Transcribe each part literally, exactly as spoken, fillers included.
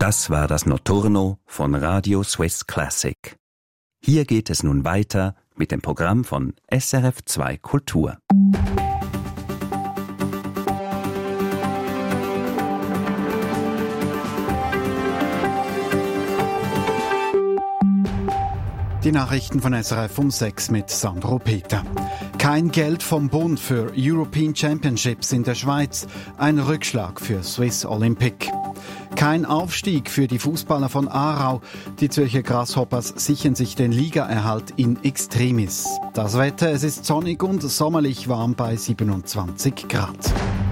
Das war das Notturno von Radio Swiss Classic. Hier geht es nun weiter mit dem Programm von S R F zwei Kultur. Die Nachrichten von S R F um sechs mit Sandro Peter. Kein Geld vom Bund für European Championships in der Schweiz. Ein Rückschlag für Swiss Olympic. Kein Aufstieg für die Fußballer von Aarau. Die Zürcher Grasshoppers sichern sich den Ligaerhalt in Extremis. Das Wetter, es ist sonnig und sommerlich warm bei siebenundzwanzig Grad.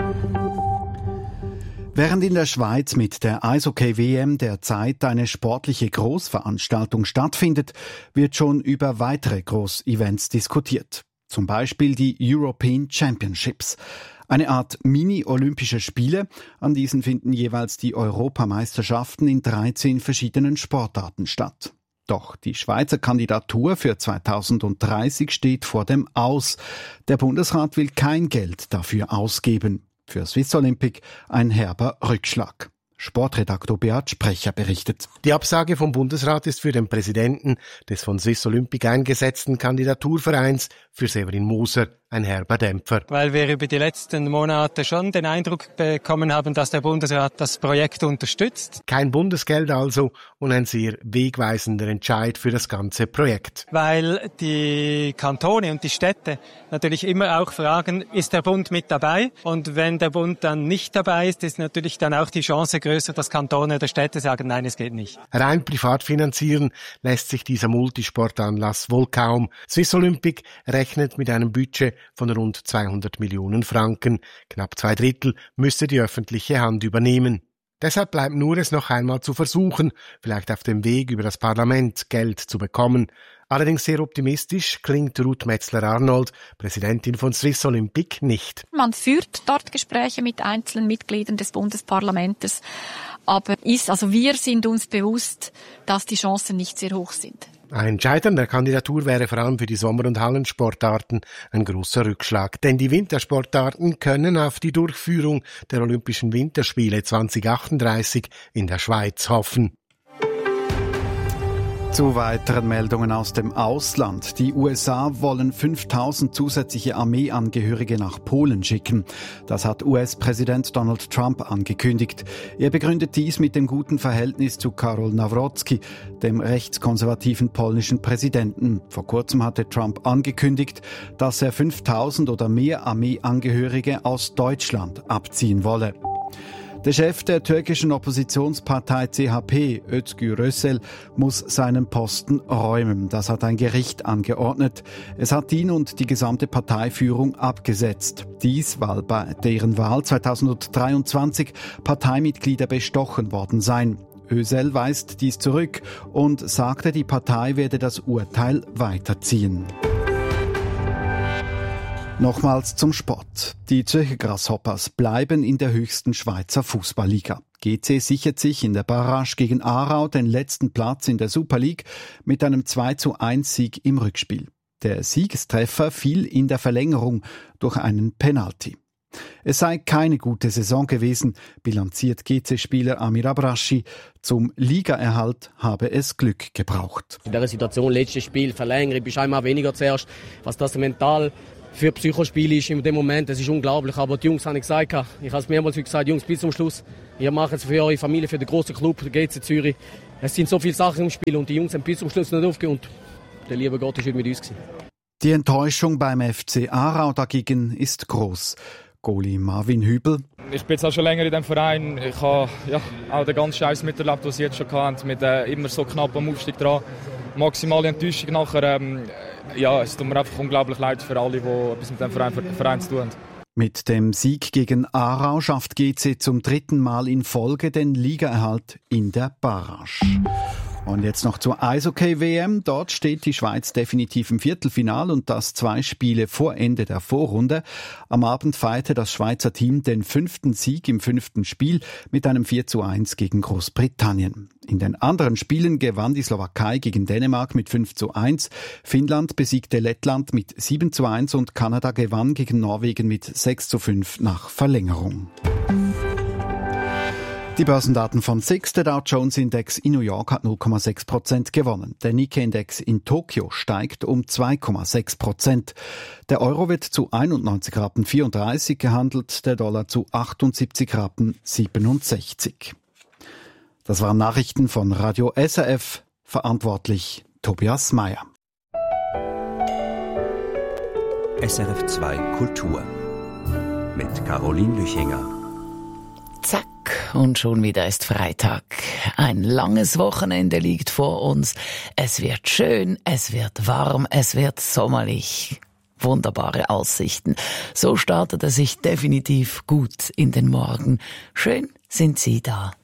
Während in der Schweiz mit der Eishockey-W M derzeit eine sportliche Großveranstaltung stattfindet, wird schon über weitere Großevents diskutiert. Zum Beispiel die European Championships. Eine Art Mini-Olympische Spiele. An diesen finden jeweils die Europameisterschaften in dreizehn verschiedenen Sportarten statt. Doch die Schweizer Kandidatur für zweitausenddreißig steht vor dem Aus. Der Bundesrat will kein Geld dafür ausgeben. Für Swiss Olympic ein herber Rückschlag. Sportredaktor Beat Sprecher berichtet. Die Absage vom Bundesrat ist für den Präsidenten des von Swiss Olympic eingesetzten Kandidaturvereins, für Severin Moser, ein herber Dämpfer. Weil wir über die letzten Monate schon den Eindruck bekommen haben, dass der Bundesrat das Projekt unterstützt. Kein Bundesgeld also und ein sehr wegweisender Entscheid für das ganze Projekt. Weil die Kantone und die Städte natürlich immer auch fragen, ist der Bund mit dabei? Und wenn der Bund dann nicht dabei ist, ist natürlich dann auch die Chance größer, dass Kantone oder Städte sagen, nein, es geht nicht. Rein privat finanzieren lässt sich dieser Multisportanlass wohl kaum. Swiss Olympic rechnet mit einem Budget von rund zweihundert Millionen Franken. Knapp zwei Drittel müsste die öffentliche Hand übernehmen. Deshalb bleibt nur es noch einmal zu versuchen, vielleicht auf dem Weg über das Parlament Geld zu bekommen. Allerdings sehr optimistisch klingt Ruth Metzler-Arnold, Präsidentin von Swiss Olympic, nicht. Man führt dort Gespräche mit einzelnen Mitgliedern des Bundesparlamentes, aber ist, also wir sind uns bewusst, dass die Chancen nicht sehr hoch sind. Ein Scheitern der Kandidatur wäre vor allem für die Sommer- und Hallensportarten ein großer Rückschlag. Denn die Wintersportarten können auf die Durchführung der Olympischen Winterspiele zweitausendachtunddreißig in der Schweiz hoffen. Zu weiteren Meldungen aus dem Ausland. Die U S A wollen fünftausend zusätzliche Armeeangehörige nach Polen schicken. Das hat U S-Präsident Donald Trump angekündigt. Er begründet dies mit dem guten Verhältnis zu Karol Nawrocki, dem rechtskonservativen polnischen Präsidenten. Vor kurzem hatte Trump angekündigt, dass er fünftausend oder mehr Armeeangehörige aus Deutschland abziehen wolle. Der Chef der türkischen Oppositionspartei C H P, Özgür Özel, muss seinen Posten räumen. Das hat ein Gericht angeordnet. Es hat ihn und die gesamte Parteiführung abgesetzt. Dies, weil bei deren Wahl zweitausenddreiundzwanzig Parteimitglieder bestochen worden seien. Özel weist dies zurück und sagte, die Partei werde das Urteil weiterziehen. Nochmals zum Sport. Die Zürcher Grasshoppers bleiben in der höchsten Schweizer Fußballliga. G C sichert sich in der Barrage gegen Aarau den letzten Platz in der Super League mit einem zwei zu eins Sieg im Rückspiel. Der Siegestreffer fiel in der Verlängerung durch einen Penalty. Es sei keine gute Saison gewesen, bilanziert G C-Spieler Amir Abraschi. Zum Ligaerhalt habe es Glück gebraucht. In dieser Situation, letztes Spiel, Verlängerung, bist einmal weniger zuerst. Was das mental für Psychospiel ist in dem Moment, das ist unglaublich. Aber die Jungs haben gesagt, ich habe es mehrmals gesagt, Jungs, bis zum Schluss. Ihr macht es für eure Familie, für den grossen Club, der G C Zürich. Es sind so viele Sachen im Spiel und die Jungs haben bis zum Schluss nicht aufgehört. Und der liebe Gott ist heute mit uns gewesen. Die Enttäuschung beim F C Aarau dagegen ist groß. Goalie Marvin Hübel. Ich bin jetzt auch schon länger in diesem Verein. Ich habe ja, auch den ganzen Scheiß miterlebt, was sie jetzt schon hatten, mit äh, immer so knapp am Aufstieg dran. Maximale Enttäuschung nachher. Ähm, ja, es tut mir einfach unglaublich leid für alle, die etwas mit dem Verein, Verein zu tun haben. Mit dem Sieg gegen Aarau schafft G C zum dritten Mal in Folge den Ligaerhalt in der Barrage. Und jetzt noch zur Eishockey-W M. Dort steht die Schweiz definitiv im Viertelfinale und das zwei Spiele vor Ende der Vorrunde. Am Abend feierte das Schweizer Team den fünften Sieg im fünften Spiel mit einem vier zu eins gegen Großbritannien. In den anderen Spielen gewann die Slowakei gegen Dänemark mit fünf zu eins. Finnland besiegte Lettland mit sieben zu eins und Kanada gewann gegen Norwegen mit sechs zu fünf nach Verlängerung. Die Börsendaten von S I X, der Dow Jones Index in New York hat null Komma sechs Prozent gewonnen. Der Nikkei-Index in Tokio steigt um zwei Komma sechs Prozent. Der Euro wird zu einundneunzig Rappen vierunddreißig gehandelt, der Dollar zu achtundsiebzig Rappen siebenundsechzig. Das waren Nachrichten von Radio S R F, verantwortlich Tobias Meyer. S R F zwei Kultur mit Caroline Lüchinger. Zack, und schon wieder ist Freitag. Ein langes Wochenende liegt vor uns. Es wird schön, es wird warm, es wird sommerlich. Wunderbare Aussichten. So startet es sich definitiv gut in den Morgen. Schön sind Sie da.